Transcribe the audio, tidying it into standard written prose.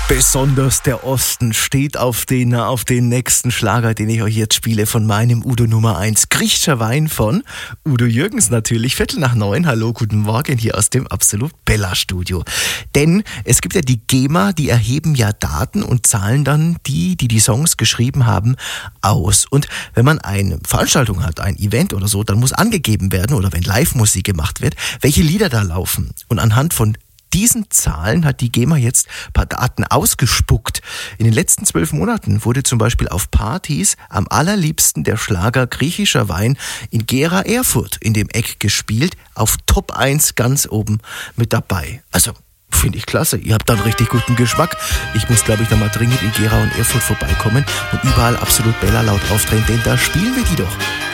Besonders der Osten steht auf den nächsten Schlager, den ich euch jetzt spiele, von meinem Udo Nummer 1. Griechischer Wein von Udo Jürgens natürlich. 8:45. Hallo, guten Morgen hier aus dem Absolut Bella Studio. Denn es gibt ja die GEMA, die erheben ja Daten und zahlen dann die Songs geschrieben haben, aus. Und wenn man eine Veranstaltung hat, ein Event oder so, dann muss angegeben werden, oder wenn Live-Musik gemacht wird, welche Lieder da laufen. Und anhand von diesen Zahlen hat die GEMA jetzt ein paar Daten ausgespuckt. In den letzten 12 Monaten wurde zum Beispiel auf Partys am allerliebsten der Schlager Griechischer Wein in Gera Erfurt in dem Eck gespielt, auf Top 1 ganz oben mit dabei. Also, finde ich klasse. Ihr habt da einen richtig guten Geschmack. Ich muss, glaube ich, da mal dringend in Gera und Erfurt vorbeikommen und überall Absolut Bella laut aufdrehen, denn da spielen wir die doch.